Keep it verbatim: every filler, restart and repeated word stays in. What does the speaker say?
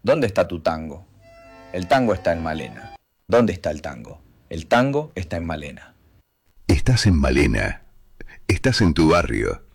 ¿Dónde está tu tango? El tango está en Malena. ¿Dónde está el tango? El tango está en Malena. Estás en Malena. Estás en tu barrio.